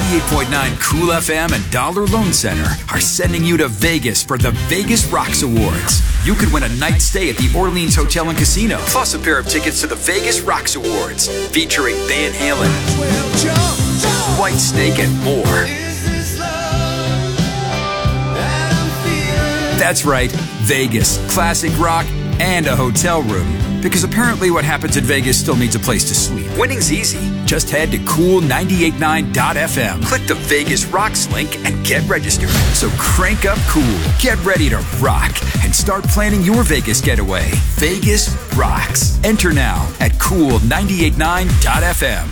98.9 Cool FM and Dollar Loan Center are sending you to Vegas for the Vegas Rocks Awards. You could win a night stay at the Orleans Hotel and Casino, plus a pair of tickets to the Vegas Rocks Awards, featuring Van Halen, Whitesnake, and more. That's right, Vegas, classic rock, and a hotel room. Because apparently what happens in Vegas still needs a place to sleep. Winning's easy. Just head to cool989.fm. Click the Vegas Rocks link and get registered. So crank up cool, get ready to rock, and start planning your Vegas getaway. Vegas Rocks. Enter now at cool989.fm.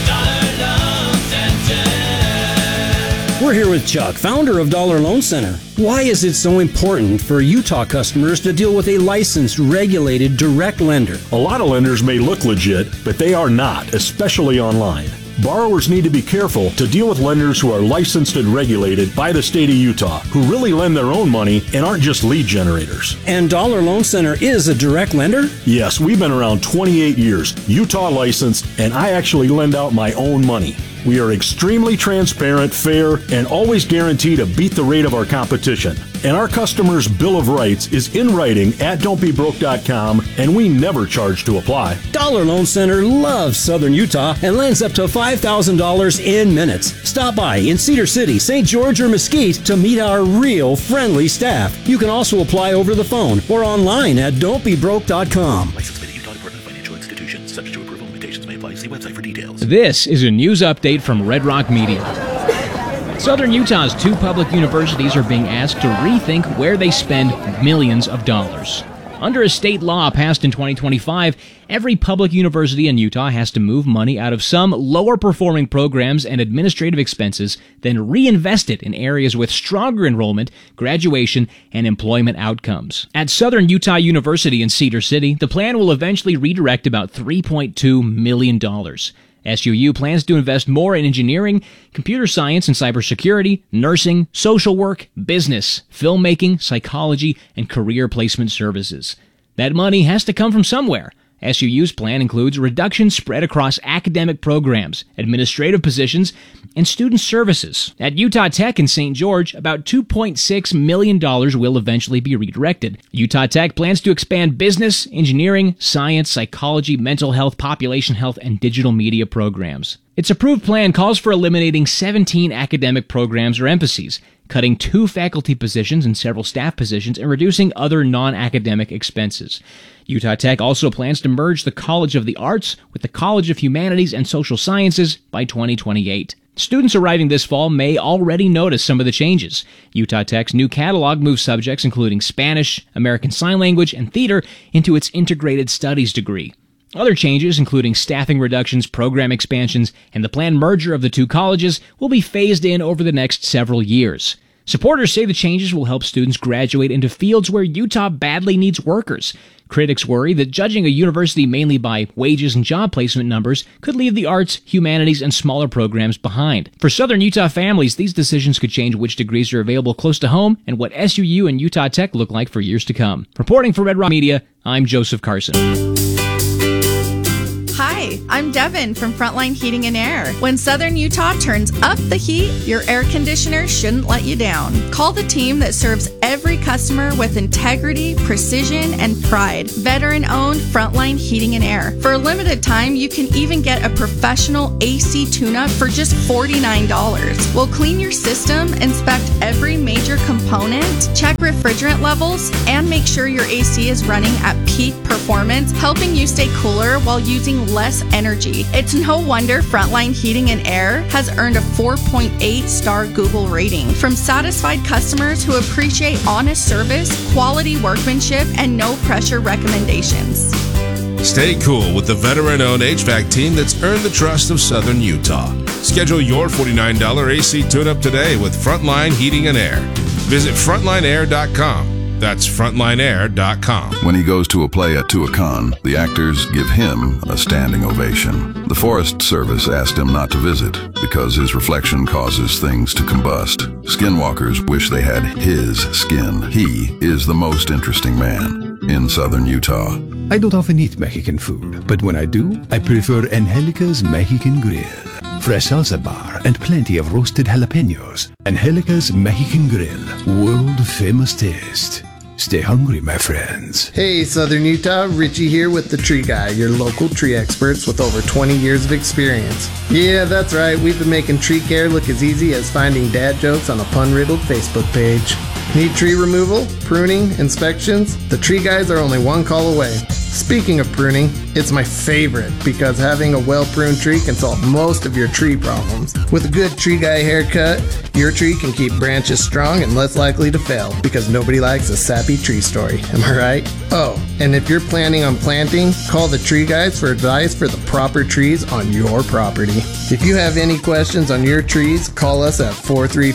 We're here with Chuck, founder of Dollar Loan Center. Why is it so important for Utah customers to deal with a licensed, regulated, direct lender? A lot of lenders may look legit, but they are not, especially online. Borrowers need to be careful to deal with lenders who are licensed and regulated by the state of Utah, who really lend their own money and aren't just lead generators. And Dollar Loan Center is a direct lender? Yes, we've been around 28 years, Utah licensed, and I actually lend out my own money. We are extremely transparent, fair, and always guarantee to beat the rate of our competition. And our customers' Bill of Rights is in writing at don'tbebroke.com, and we never charge to apply. Dollar Loan Center loves Southern Utah and lends up to $5,000 in minutes. Stop by in Cedar City, St. George, or Mesquite to meet our real friendly staff. You can also apply over the phone or online at don'tbebroke.com. License by the Utah Department of Financial Institutions. Subject to approval. Limitations may apply. See website for details. This is a news update from Red Rock Media. Southern Utah's two public universities are being asked to rethink where they spend millions of dollars. Under a state law passed in 2025, every public university in Utah has to move money out of some lower-performing programs and administrative expenses, then reinvest it in areas with stronger enrollment, graduation, and employment outcomes. At Southern Utah University in Cedar City, the plan will eventually redirect about $3.2 million. SUU plans to invest more in engineering, computer science and cybersecurity, nursing, social work, business, filmmaking, psychology, and career placement services. That money has to come from somewhere. SUU's plan includes reductions spread across academic programs, administrative positions, and student services. At Utah Tech in St. George, about $2.6 million will eventually be redirected. Utah Tech plans to expand business, engineering, science, psychology, mental health, population health, and digital media programs. Its approved plan calls for eliminating 17 academic programs or emphases, cutting 2 faculty positions and several staff positions, and reducing other non-academic expenses. Utah Tech also plans to merge the College of the Arts with the College of Humanities and Social Sciences by 2028. Students arriving this fall may already notice some of the changes. Utah Tech's new catalog moves subjects including Spanish, American Sign Language, and theater into its integrated studies degree. Other changes, including staffing reductions, program expansions, and the planned merger of the two colleges, will be phased in over the next several years. Supporters say the changes will help students graduate into fields where Utah badly needs workers. Critics worry that judging a university mainly by wages and job placement numbers could leave the arts, humanities, and smaller programs behind. For Southern Utah families, these decisions could change which degrees are available close to home and what SUU and Utah Tech look like for years to come. Reporting for Red Rock Media, I'm Joseph Carson. Hi, I'm Devin from Frontline Heating and Air. When Southern Utah turns up the heat, your air conditioner shouldn't let you down. Call the team that serves every customer with integrity, precision, and pride. Veteran-owned Frontline Heating and Air. For a limited time, you can even get a professional AC tune-up for just $49. We'll clean your system, inspect every major component, check refrigerant levels, and make sure your AC is running at peak performance, helping you stay cooler while using less energy. It's no wonder Frontline Heating and Air has earned a 4.8-star Google rating from satisfied customers who appreciate honest service, quality workmanship, and no-pressure recommendations. Stay cool with the veteran-owned HVAC team that's earned the trust of Southern Utah. Schedule your $49 AC tune-up today with Frontline Heating and Air. Visit frontlineair.com. That's frontlineair.com. When he goes to a play at Tuacahn, the actors give him a standing ovation. The Forest Service asked him not to visit because his reflection causes things to combust. Skinwalkers wish they had his skin. He is the most interesting man in Southern Utah. I don't often eat Mexican food, but when I do, I prefer Angelica's Mexican Grill. fresh salsa bar, and plenty of roasted jalapenos. Angelica's Mexican Grill, world-famous taste. Stay hungry, my friends. Hey, Southern Utah, Richie here with The Tree Guy, your local tree experts with over 20 years of experience. Yeah, that's right, we've been making tree care look as easy as finding dad jokes on a pun-riddled Facebook page. Need tree removal, pruning, inspections? The Tree Guys are only one call away. Speaking of pruning, it's my favorite because having a well-pruned tree can solve most of your tree problems. With a good Tree Guy haircut, your tree can keep branches strong and less likely to fail because nobody likes a sappy tree story, am I right? Oh, and if you're planning on planting, call the Tree Guys for advice for the proper trees on your property. If you have any questions on your trees, call us at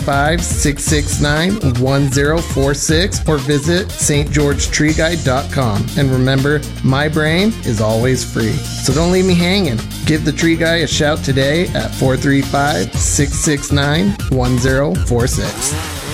435-669-1046 or visit stgeorgetreeguy.com. And remember, my brain is always free, so don't leave me hanging. Give the Tree Guy a shout today at 435-669-1046.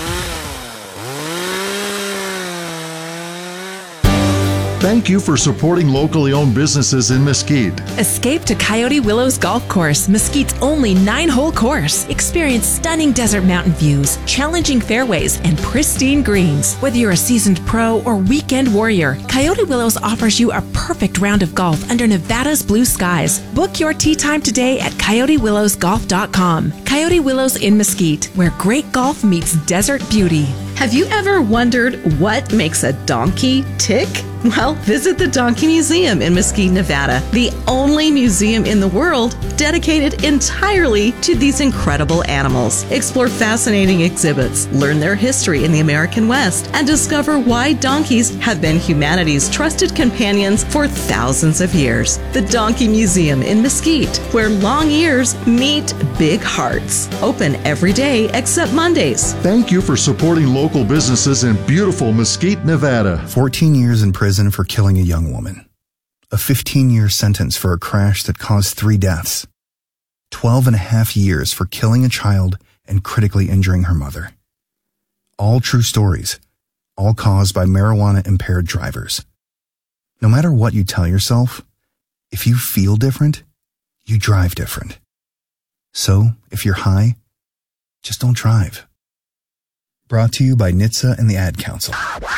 Thank you for supporting locally owned businesses in Mesquite. Escape to Coyote Willows Golf Course, Mesquite's only 9-hole course. Experience stunning desert mountain views, challenging fairways, and pristine greens. Whether you're a seasoned pro or weekend warrior, Coyote Willows offers you a perfect round of golf under Nevada's blue skies. Book your tee time today at CoyoteWillowsGolf.com. Coyote Willows in Mesquite, where great golf meets desert beauty. Have you ever wondered what makes a donkey tick? Well, visit the Donkey Museum in Mesquite, Nevada, the only museum in the world dedicated entirely to these incredible animals. Explore fascinating exhibits, learn their history in the American West, and discover why donkeys have been humanity's trusted companions for thousands of years. The Donkey Museum in Mesquite, where long ears meet big hearts. Open every day except Mondays. Thank you for supporting local businesses in beautiful Mesquite, Nevada. 14 years in prison for killing a young woman. A 15-year sentence for a crash that caused 3 deaths. 12.5 years for killing a child and critically injuring her mother. All true stories, all caused by marijuana-impaired drivers. No matter what you tell yourself, if you feel different, you drive different. So, if you're high, just don't drive. Brought to you by NHTSA and the Ad Council.